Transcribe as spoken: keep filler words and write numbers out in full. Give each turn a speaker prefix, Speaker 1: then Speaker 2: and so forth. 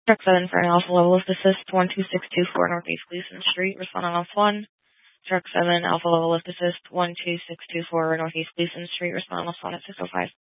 Speaker 1: Truck seven for an Alpha Level Lift Assist, one two six two four Northeast Gleason Street, respond on off one. Truck seven, Alpha Level Lift Assist, one two six two four Northeast Gleason Street, respond on off one at six oh five.